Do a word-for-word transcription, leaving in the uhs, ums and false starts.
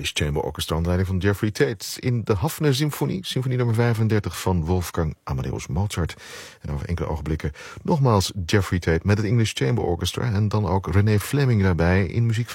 English Chamber Orchestra onder leiding van Jeffrey Tate in de Haffner Symfonie, symfonie nummer vijfendertig van Wolfgang Amadeus Mozart. En over enkele ogenblikken nogmaals Jeffrey Tate met het English Chamber Orchestra en dan ook René Fleming daarbij in muziek